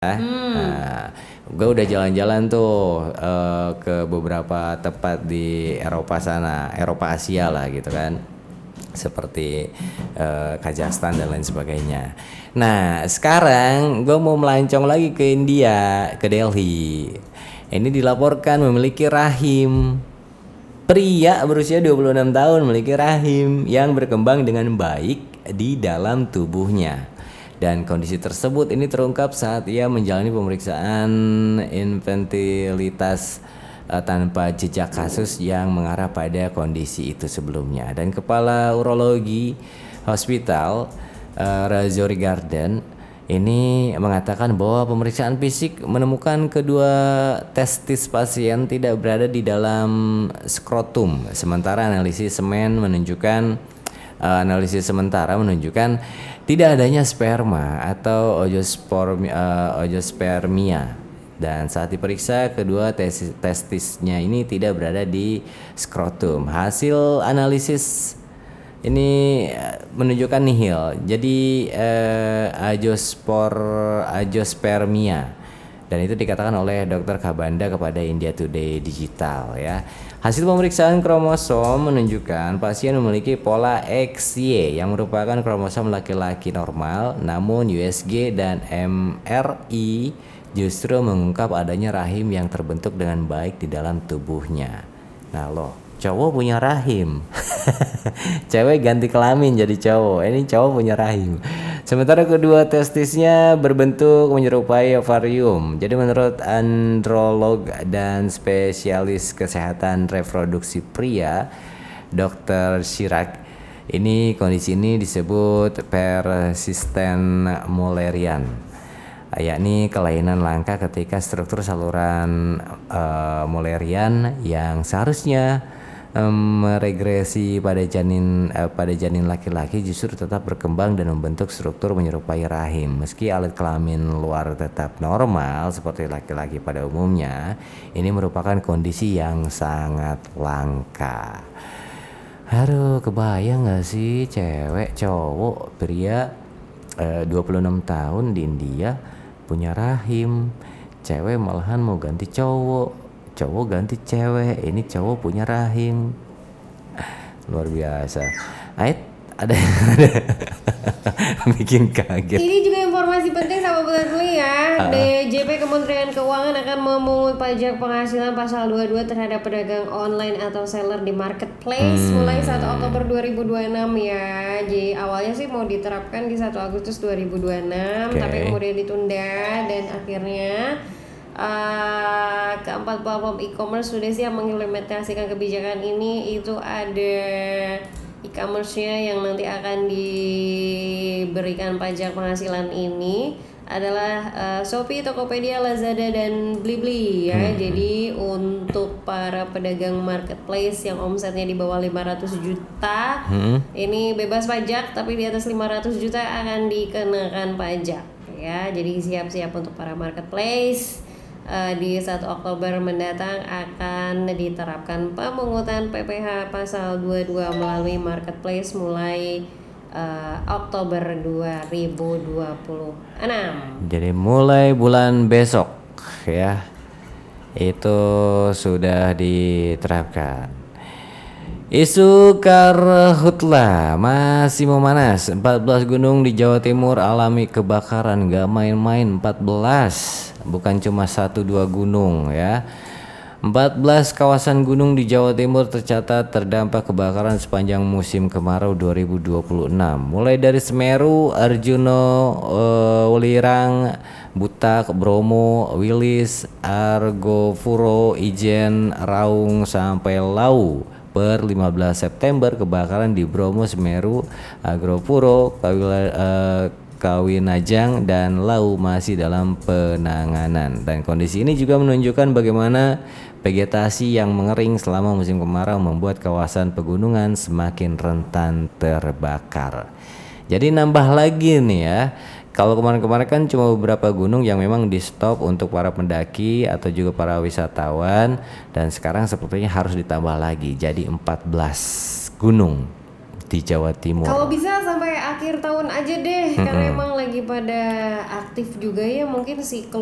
Nah, gue udah jalan-jalan tuh ke beberapa tempat di Eropa sana, Eropa Asia lah gitu kan, seperti Kazakhstan dan lain sebagainya. Nah, sekarang gue mau melancong lagi ke India, ke Delhi. Ini dilaporkan memiliki rahim. Pria berusia 26 tahun memiliki rahim yang berkembang dengan baik di dalam tubuhnya. Dan kondisi tersebut ini terungkap saat ia menjalani pemeriksaan infantilitas tanpa jejak kasus yang mengarah pada kondisi itu sebelumnya. Dan Kepala Urologi Hospital Rajouri Garden ini mengatakan bahwa pemeriksaan fisik menemukan kedua testis pasien tidak berada di dalam skrotum. Sementara analisis sementara menunjukkan tidak adanya sperma atau ojoospermia. Dan saat diperiksa, kedua testisnya ini tidak berada di skrotum. Hasil analisis ini menunjukkan nihil. Jadi ajoospermia. Dan itu dikatakan oleh Dr. Kabanda kepada India Today Digital ya. Hasil pemeriksaan kromosom menunjukkan pasien memiliki pola XY yang merupakan kromosom laki-laki normal, namun USG dan MRI justru mengungkap adanya rahim yang terbentuk dengan baik di dalam tubuhnya. Nah loh, cowok punya rahim. Cewek ganti kelamin jadi cowok. Ini cowok punya rahim. Sementara kedua testisnya berbentuk menyerupai ovarium. Jadi menurut androlog dan spesialis kesehatan reproduksi pria, Dr. Chirac, ini kondisi ini disebut persisten Mullerian, yakni kelainan langka ketika struktur saluran Mullerian yang seharusnya meregresi pada janin laki-laki justru tetap berkembang dan membentuk struktur menyerupai rahim. Meski alat kelamin luar tetap normal seperti laki-laki pada umumnya, ini merupakan kondisi yang sangat langka. Aduh, kebayang gak sih cewek, cowok, pria 26 tahun di India punya rahim. Cewek malahan mau ganti cowok, cowok ganti cewek, ini cowok punya rahim. Luar biasa. Ait, ada bikin kaget. Ini juga informasi penting sahabat Petani ya. DJP Kementerian Keuangan akan memungut pajak penghasilan pasal 22 terhadap pedagang online atau seller di marketplace mulai 1 Oktober 2026 ya. Jadi awalnya sih mau diterapkan di 1 Agustus 2026, tapi kemudian ditunda dan akhirnya keempat platform e-commerce sudah siap mengimplementasikan kebijakan ini. Itu ada e-commerce-nya yang nanti akan diberikan pajak penghasilan ini adalah Shopee, Tokopedia, Lazada, dan Blibli ya. Jadi untuk para pedagang marketplace yang omsetnya di bawah 500 juta ini bebas pajak, tapi di atas 500 juta akan dikenakan pajak ya. Jadi siap-siap untuk para marketplace. Di 1 Oktober mendatang akan diterapkan pemungutan PPh pasal 22 melalui marketplace mulai Oktober 2026. Jadi mulai bulan besok ya, itu sudah diterapkan. Isu karhutla masih memanas. 14 gunung di Jawa Timur alami kebakaran. Gak main-main, 14. Bukan cuma 1-2 gunung ya. 14 kawasan gunung di Jawa Timur tercatat terdampak kebakaran sepanjang musim kemarau 2026. Mulai dari Semeru, Arjuno, Welirang, Butak, Bromo, Wilis, Argopuro, Ijen, Raung sampai Lau. Per 15 September kebakaran di Bromo, Semeru, Agropuro, Kawinajang, dan Lau masih dalam penanganan. Dan kondisi ini juga menunjukkan bagaimana vegetasi yang mengering selama musim kemarau membuat kawasan pegunungan semakin rentan terbakar. Jadi nambah lagi nih ya. Kalau kemarin-kemarin kan cuma beberapa gunung yang memang di stop untuk para pendaki atau juga para wisatawan, dan sekarang sepertinya harus ditambah lagi jadi 14 gunung. di Jawa Timur. Kalau bisa sampai akhir tahun aja deh, karena emang lagi pada aktif juga ya, mungkin si